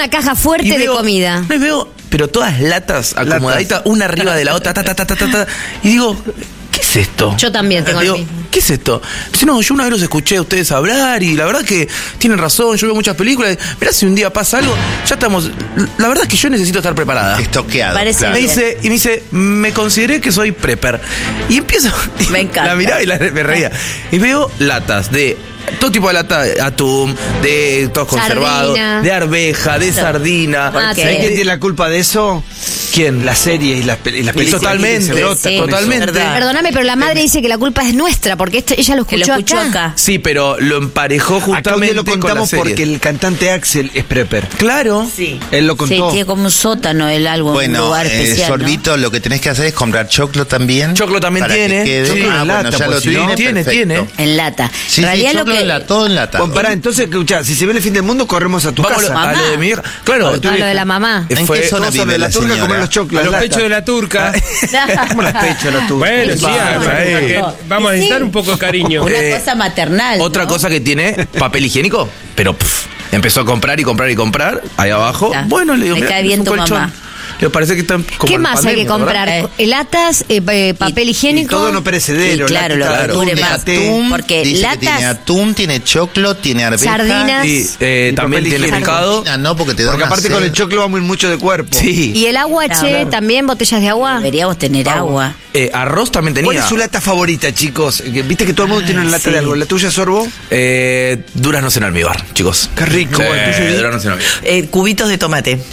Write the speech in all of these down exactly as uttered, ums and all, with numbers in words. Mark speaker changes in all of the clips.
Speaker 1: una caja fuerte
Speaker 2: y veo,
Speaker 1: de comida.
Speaker 2: Y veo, pero todas latas acomodaditas, una arriba de la otra, ta, ta, ta, ta, ta, ta, y digo, ¿qué es esto?
Speaker 1: Yo también tengo
Speaker 2: digo,
Speaker 1: el mismo.
Speaker 2: ¿Qué es esto? Dice, no, yo una vez los escuché a ustedes hablar y la verdad que tienen razón, yo veo muchas películas, mirá si un día pasa algo, ya estamos, la verdad es que yo necesito estar preparada.
Speaker 3: Estoqueado.
Speaker 4: Parece
Speaker 3: claro.
Speaker 2: Me dice, y me dice, me consideré que soy prepper. Y empiezo,
Speaker 4: Me encanta.
Speaker 2: la miraba y la, me reía. Y veo latas de todo tipo de lata, de atún, de todo conservado,
Speaker 1: Sardina.
Speaker 2: de arveja, de sardina.
Speaker 1: Ah,
Speaker 4: Porque-
Speaker 5: ¿Sabés quién tiene la culpa de eso?
Speaker 2: ¿Quién?
Speaker 5: Las series y las, pe- y las películas.
Speaker 2: Totalmente,
Speaker 5: Se brota
Speaker 4: sí,
Speaker 5: con eso.
Speaker 2: totalmente.
Speaker 4: verdad.
Speaker 1: Perdóname, pero la madre dice que la culpa es nuestra, porque este- ella lo
Speaker 4: Que lo
Speaker 1: escuchó,
Speaker 4: escuchó
Speaker 1: acá.
Speaker 4: acá.
Speaker 2: Sí, pero lo emparejó
Speaker 5: Acá un
Speaker 2: justamente
Speaker 5: día lo
Speaker 2: con la
Speaker 5: contamos
Speaker 2: serie.
Speaker 5: porque el cantante Axel es prepper.
Speaker 2: Claro.
Speaker 4: Sí.
Speaker 5: Él lo
Speaker 4: Sí,
Speaker 5: contó.
Speaker 4: tiene como un sótano el álbum, un
Speaker 3: Bueno,
Speaker 4: lugar
Speaker 3: eh,
Speaker 4: especial,
Speaker 3: Sorbito, lo que tenés que hacer es comprar choclo también.
Speaker 2: Choclo también
Speaker 3: para que
Speaker 2: tiene.
Speaker 3: quede.
Speaker 2: Sí,
Speaker 3: ah,
Speaker 5: en
Speaker 3: bueno,
Speaker 5: lata,
Speaker 3: ya
Speaker 5: pues,
Speaker 3: lo
Speaker 5: sí,
Speaker 3: tiene.
Speaker 2: tiene,
Speaker 3: perfecto.
Speaker 2: tiene.
Speaker 4: ¿no? En lata.
Speaker 3: Sí,
Speaker 4: en realidad
Speaker 3: sí,
Speaker 4: lo
Speaker 3: choclo
Speaker 4: que...
Speaker 3: en la- todo en lata.
Speaker 5: Bueno, pará, entonces, escuchá, si se ve el fin del mundo, corremos a tu
Speaker 2: Vamos
Speaker 5: casa.
Speaker 2: a lo de mi vieja. Claro.
Speaker 1: A lo de la mamá.
Speaker 2: Eh,
Speaker 3: ¿En
Speaker 2: fue-
Speaker 3: qué zona
Speaker 5: Vamos a
Speaker 3: vive
Speaker 5: la
Speaker 3: la
Speaker 5: turca a comer
Speaker 3: señora?
Speaker 5: los choclos.
Speaker 6: A los
Speaker 5: lata.
Speaker 6: pechos de la turca.
Speaker 5: ¿Cómo los pechos de la turca?
Speaker 6: Bueno, sí,
Speaker 2: Vamos,
Speaker 6: a-
Speaker 2: ahí.
Speaker 6: a que vamos a necesitar
Speaker 4: Sí.
Speaker 6: un poco de cariño.
Speaker 4: Una
Speaker 2: Eh,
Speaker 4: cosa maternal,
Speaker 2: Otra
Speaker 4: ¿no?
Speaker 2: cosa que tiene, papel higiénico, pero pff, empezó a comprar y comprar y comprar ahí abajo.
Speaker 4: Ya.
Speaker 2: Bueno, le digo,
Speaker 4: Me
Speaker 2: mirá,
Speaker 4: cae
Speaker 2: es
Speaker 4: bien
Speaker 2: un
Speaker 4: tu
Speaker 2: colchón.
Speaker 4: mamá.
Speaker 2: Le parece que están como
Speaker 1: ¿Qué
Speaker 2: en
Speaker 1: más hay que
Speaker 2: pandemia,
Speaker 1: comprar?
Speaker 2: ¿verdad?
Speaker 4: Eh.
Speaker 1: Latas, eh, eh, papel
Speaker 5: Y
Speaker 1: higiénico.
Speaker 5: todo no perecedero.
Speaker 4: Y claro, lo
Speaker 5: latita
Speaker 4: que
Speaker 5: de
Speaker 4: dure
Speaker 5: atún,
Speaker 4: más.
Speaker 5: paté.
Speaker 3: Atún,
Speaker 4: Porque
Speaker 3: dice que
Speaker 4: latas-
Speaker 3: tiene atún, tiene choclo, tiene arveja.
Speaker 1: Sardinas.
Speaker 2: Y eh,
Speaker 5: Y
Speaker 2: también
Speaker 5: papel
Speaker 2: tiene
Speaker 5: higiénico.
Speaker 2: pescado.
Speaker 3: Ah, no, porque te da
Speaker 5: Porque
Speaker 3: una
Speaker 5: aparte
Speaker 3: sed.
Speaker 5: con el choclo va muy mucho de cuerpo.
Speaker 2: Sí.
Speaker 1: Y el agua, che,
Speaker 4: Claro.
Speaker 1: también botellas de agua.
Speaker 4: Deberíamos tener agua.
Speaker 2: Eh, arroz también tenía.
Speaker 5: ¿Cuál es su lata favorita, chicos? Que- Viste que todo el mundo tiene una lata
Speaker 4: sí.
Speaker 5: de algo. ¿La tuya, Sorbo?
Speaker 2: Eh, duraznos en almíbar, chicos.
Speaker 5: Qué rico.
Speaker 2: Sí,
Speaker 5: ¿El tuyo, Vic?
Speaker 2: duraznos en almíbar.
Speaker 7: Eh, cubitos de tomate.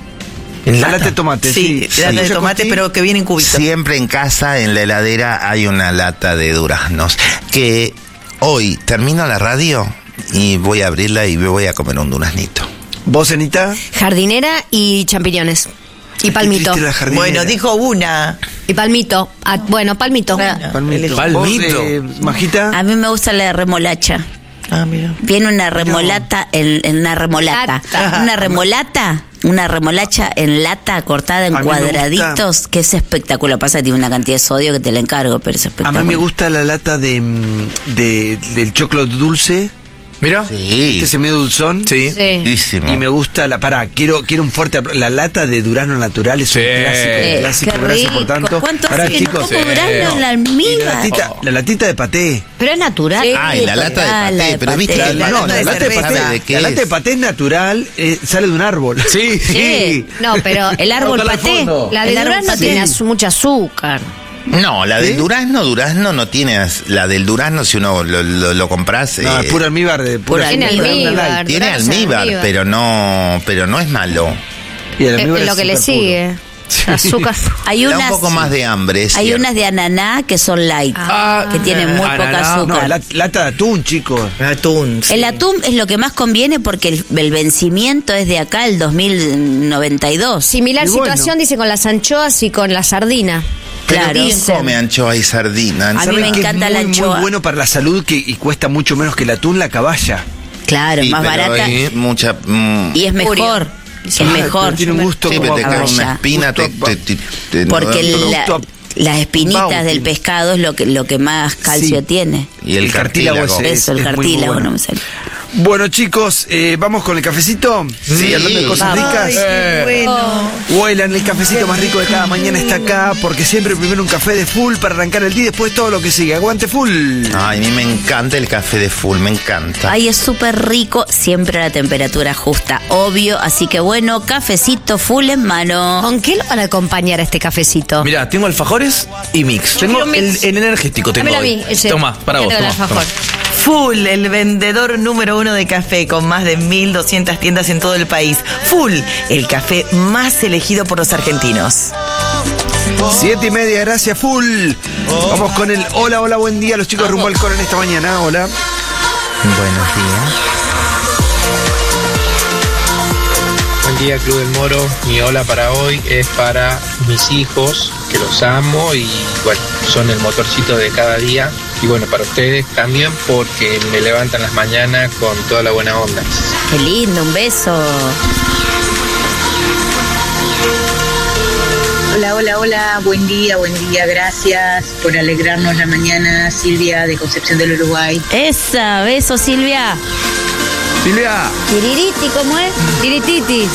Speaker 2: ¿En
Speaker 5: La
Speaker 2: lata?
Speaker 5: lata de tomate, sí.
Speaker 7: Sí, lata
Speaker 5: ¿La
Speaker 7: de
Speaker 5: tuya,
Speaker 7: tomate,
Speaker 5: Costi?
Speaker 7: pero que viene en cubitos.
Speaker 3: Siempre en casa, en la heladera, hay una lata de duraznos. Que hoy termino la radio y voy a abrirla y me voy a comer un duraznito.
Speaker 5: ¿Vos, Anita?
Speaker 1: Jardinera y champiñones. Y palmito.
Speaker 5: Qué triste la jardinera.
Speaker 7: Bueno, dijo una.
Speaker 1: Y palmito. Ah, bueno, palmito.
Speaker 4: Claro.
Speaker 5: Palmito.
Speaker 2: Palmito.
Speaker 5: ¿Vos, eh, Majita?
Speaker 4: A mí me gusta la remolacha.
Speaker 7: Ah, mira.
Speaker 4: Viene una remolata en, en una remolata.
Speaker 1: Lata.
Speaker 4: Una remolata, una remolacha en lata cortada en
Speaker 5: A mí me
Speaker 4: cuadraditos, que es espectacular. Pasa que tiene una cantidad de sodio que te la encargo, pero es
Speaker 5: A
Speaker 4: espectacular.
Speaker 5: mí me gusta la lata de, mm, de del choclo dulce.
Speaker 2: Mira.
Speaker 3: Sí.
Speaker 5: Este es medio dulzón.
Speaker 2: Sí.
Speaker 1: Sí.
Speaker 3: Riquísimo.
Speaker 5: Y me gusta la. Pará, quiero, quiero un fuerte. apro- La lata de durazno natural es
Speaker 2: Sí.
Speaker 5: un clásico.
Speaker 4: Eh,
Speaker 5: clásico
Speaker 4: qué
Speaker 5: gracias por
Speaker 4: rico.
Speaker 5: tanto.
Speaker 4: ¿Cuánto
Speaker 5: Pará,
Speaker 4: hace que no
Speaker 5: chicos.
Speaker 4: como durazno en la
Speaker 5: Y la
Speaker 4: almíbar?
Speaker 5: latita, la latita de paté.
Speaker 1: Pero es natural.
Speaker 4: Sí.
Speaker 3: Ah, y la lata de
Speaker 4: total,
Speaker 3: paté,
Speaker 4: la de
Speaker 3: pero viste
Speaker 4: paté.
Speaker 3: que
Speaker 5: La,
Speaker 7: La
Speaker 5: no,
Speaker 7: lata
Speaker 5: la
Speaker 7: de
Speaker 5: lata de
Speaker 7: cerveza.
Speaker 5: paté,
Speaker 3: ¿De qué
Speaker 5: la
Speaker 3: es?
Speaker 5: lata de paté es natural, eh, sale de un árbol.
Speaker 2: Sí.
Speaker 1: Sí. No, pero el árbol
Speaker 2: Bótala al
Speaker 1: paté.
Speaker 2: fondo.
Speaker 1: La de
Speaker 4: El árbol
Speaker 1: durazno
Speaker 4: paté.
Speaker 1: tiene az- mucho azúcar.
Speaker 3: No, la
Speaker 5: ¿Sí?
Speaker 3: del durazno, durazno no tiene. as- La del durazno, si uno lo, lo, lo compras.
Speaker 5: No,
Speaker 3: eh,
Speaker 5: es pura almíbar de pura
Speaker 4: Pura
Speaker 1: Tiene
Speaker 4: almíbar.
Speaker 1: almíbar.
Speaker 3: Tiene
Speaker 1: durazno en
Speaker 3: almíbar, pero no, pero no es malo.
Speaker 5: Y el
Speaker 1: Es,
Speaker 5: almíbar
Speaker 1: es lo
Speaker 5: es
Speaker 1: que le
Speaker 5: azúcar puro.
Speaker 1: sigue. Azúcar.
Speaker 4: Hay
Speaker 3: Da un
Speaker 4: unas,
Speaker 3: poco más de hambre. es
Speaker 4: hay
Speaker 3: cierto.
Speaker 4: unas de ananá que son light,
Speaker 2: Ah,
Speaker 4: que tienen muy
Speaker 2: ananá.
Speaker 4: poca azúcar.
Speaker 5: No, la- lata de atún, chicos.
Speaker 7: Atún. sí.
Speaker 4: El atún es lo que más conviene porque el, el vencimiento es de acá, el dos mil noventa y dos.
Speaker 1: Similar
Speaker 5: Y bueno.
Speaker 1: situación, dice, con las anchoas y con la sardina.
Speaker 3: Pero
Speaker 4: Claro.
Speaker 3: ¿quién
Speaker 1: Dicen.
Speaker 3: come anchoa y sardina?
Speaker 4: A mí
Speaker 5: ¿Saben
Speaker 4: me
Speaker 5: qué
Speaker 4: encanta
Speaker 5: es
Speaker 4: la
Speaker 5: muy,
Speaker 4: anchoa.
Speaker 5: muy bueno para la salud que, y cuesta mucho menos que el atún, la caballa.
Speaker 4: Claro,
Speaker 3: Sí,
Speaker 4: más
Speaker 3: pero
Speaker 4: barata
Speaker 3: hay mucha. mm,
Speaker 4: y es mejor. Es
Speaker 5: Ah,
Speaker 4: mejor.
Speaker 5: pero tiene un gusto
Speaker 3: sí,
Speaker 5: como
Speaker 3: pero te cae
Speaker 4: caballa.
Speaker 3: una espina, te,
Speaker 5: Gusto a-
Speaker 3: te- te- te-
Speaker 4: Porque
Speaker 3: no,
Speaker 4: la-
Speaker 5: producto
Speaker 4: las espinitas
Speaker 5: Bounty.
Speaker 4: del pescado es lo que, lo que más calcio
Speaker 5: Sí.
Speaker 4: tiene.
Speaker 3: Y el,
Speaker 5: el cartílago
Speaker 3: cartílago.
Speaker 5: ese. Es-
Speaker 4: Eso, el
Speaker 5: es muy, muy
Speaker 4: cartílago,
Speaker 5: bueno.
Speaker 4: no me sale.
Speaker 5: Bueno, chicos, eh, vamos con el cafecito.
Speaker 3: Sí.
Speaker 5: hablando de cosas
Speaker 4: Vamos.
Speaker 5: ricas.
Speaker 2: Eh,
Speaker 7: Bueno.
Speaker 5: Huelan, el cafecito más rico de cada mañana está acá, porque siempre primero un café de full para arrancar el día y después todo lo que sigue. Aguante full.
Speaker 3: Ay, a mí me encanta el café de full, me encanta.
Speaker 4: Ay, es súper rico, siempre a la temperatura justa, obvio. Así que bueno, cafecito full en mano.
Speaker 1: ¿Con qué lo van a acompañar a este cafecito?
Speaker 2: Mira, tengo alfajores y mix. Tengo
Speaker 1: quiero
Speaker 2: el,
Speaker 1: mix.
Speaker 2: el energético. Tengo
Speaker 1: Dámelo a
Speaker 2: hoy.
Speaker 1: mí, ese.
Speaker 2: Toma, para
Speaker 1: Yo
Speaker 2: vos.
Speaker 1: tengo el
Speaker 2: toma,
Speaker 1: alfajor.
Speaker 2: toma.
Speaker 7: Full, el vendedor número uno de café con más de mil doscientas tiendas en todo el país. Full, el café más elegido por los argentinos.
Speaker 5: Siete y media, gracias full. Vamos con el hola, hola, buen día. Los chicos rumbo al coro en esta mañana. Hola.
Speaker 3: Buenos días.
Speaker 6: Buen día, Club del Moro. Mi hola para hoy es para mis hijos, que los amo y bueno, son el motorcito de cada día. Y bueno, para ustedes también porque me levantan las mañanas con toda la buena onda.
Speaker 4: Qué lindo, un beso.
Speaker 8: Hola, hola, hola, buen día, buen día, gracias por alegrarnos la mañana, Silvia de Concepción del Uruguay.
Speaker 4: Esa, beso Silvia.
Speaker 2: Silvia.
Speaker 1: Tiririti, ¿cómo es? Tirititi.